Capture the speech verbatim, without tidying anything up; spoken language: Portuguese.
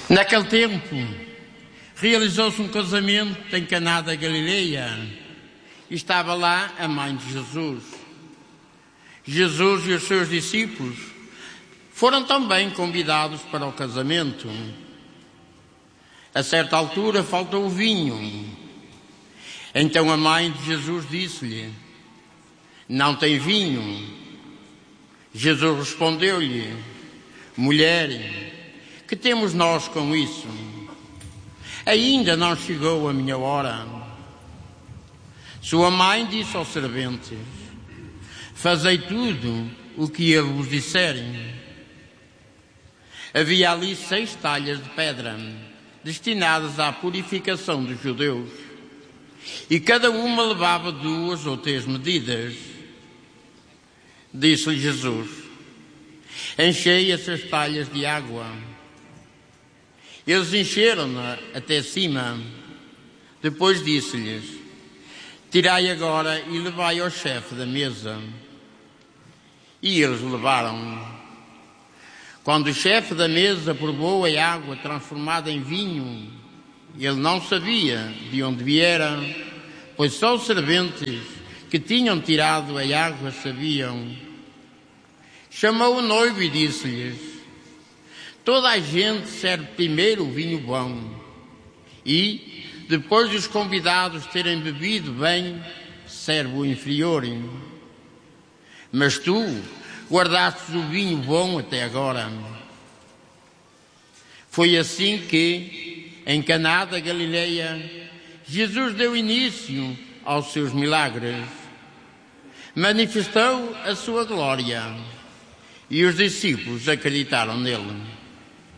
Naquele tempo, realizou-se um casamento em Caná da Galileia e estava lá a mãe de Jesus. Jesus e os seus discípulos foram também convidados para o casamento. A certa altura faltou o vinho. Então a mãe de Jesus disse-lhe: "Não tem vinho." Jesus respondeu-lhe: "Mulher, que temos nós com isso? Ainda não chegou a minha hora." Sua mãe disse aos serventes: "Fazei tudo o que eu vos disserem." Havia ali seis talhas de pedra, destinadas à purificação dos judeus, e cada uma levava duas ou três medidas. Disse-lhe Jesus: "Enchei essas talhas de água." Eles encheram-na até cima. Depois disse-lhes: "Tirai agora e levai ao chefe da mesa." E eles levaram. Quando o chefe da mesa provou a água transformada em vinho, ele não sabia de onde viera, pois só os serventes que tinham tirado a água sabiam. Chamou o noivo e disse-lhes: "Toda a gente serve primeiro o vinho bom, e, depois de os convidados terem bebido bem, serve o inferior. Mas tu guardastes o vinho bom até agora." Foi assim que, em Caná da Galileia, Jesus deu início aos seus milagres. Manifestou a sua glória, e os discípulos acreditaram nele.